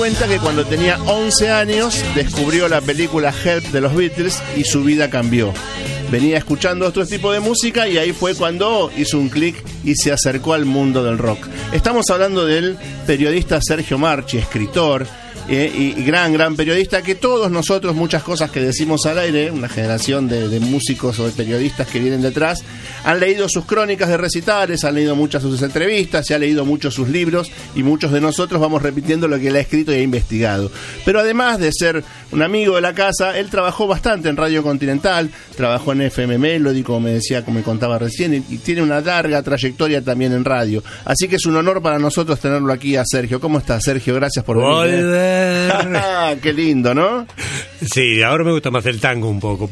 Cuenta que cuando tenía 11 años descubrió la película Help de los Beatles y su vida cambió. Venía escuchando otro tipo de música y ahí fue cuando hizo un clic y se acercó al mundo del rock. Estamos hablando del periodista Sergio Marchi, escritor y gran periodista, que todos nosotros, muchas cosas que decimos al aire, una generación de músicos o de periodistas que vienen detrás, han leído sus crónicas de recitales, han leído muchas de sus entrevistas, se han leído muchos sus libros y muchos de nosotros vamos repitiendo lo que él ha escrito y ha investigado. Pero además de ser un amigo de la casa, él trabajó bastante en Radio Continental, trabajó en FM Melody, como me contaba recién, y tiene una larga trayectoria también en radio. Así que es un honor para nosotros tenerlo aquí a Sergio. ¿Cómo estás, Sergio? Gracias por venir. Qué lindo, ¿no? Sí, ahora me gusta más el tango un poco.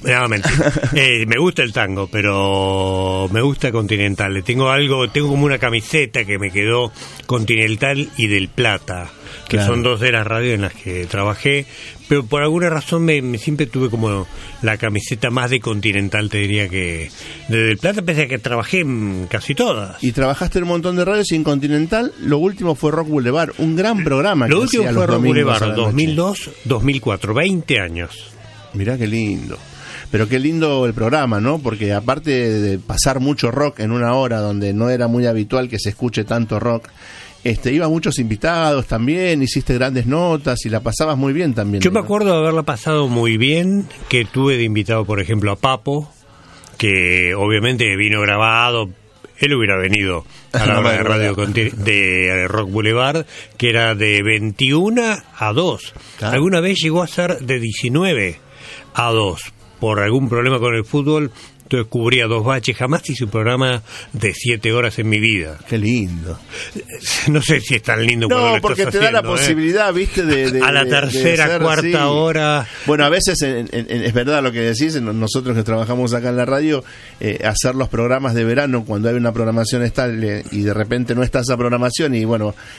Me gusta el tango, pero me gusta Continental. Tengo como una camiseta que me quedó Continental y del Plata, que claro, son dos de las radios en las que trabajé, pero por alguna razón siempre tuve como la camiseta más de Continental, te diría, que de Del Plata, pese a que trabajé en casi todas. Y trabajaste en un montón de radios y en Continental lo último fue Rock Boulevard, un gran programa. Lo último fue Rock Boulevard, 2002-2004, 20 años. Mirá qué lindo. Pero qué lindo el programa, ¿no? Porque aparte de pasar mucho rock en una hora donde no era muy habitual que se escuche tanto rock, iban muchos invitados también, hiciste grandes notas y la pasabas muy bien también. Yo me acuerdo de haberla pasado muy bien, que tuve de invitado, por ejemplo, a Papo, que obviamente vino grabado. Él hubiera venido a la hora de radio de Rock Boulevard, que era de 21 a 2. Claro. Alguna vez llegó a ser de 19 a 2. Por algún problema con el fútbol, entonces cubría 2 baches. Jamás hice un programa de 7 horas en mi vida. Qué lindo. No sé si es tan lindo cuando lo porque estás te haciendo, da la posibilidad, ¿viste? A la tercera, cuarta hora. Bueno, a veces es verdad lo que decís, nosotros que trabajamos acá en la radio, hacer los programas de verano cuando hay una programación estable y de repente no está esa programación y bueno,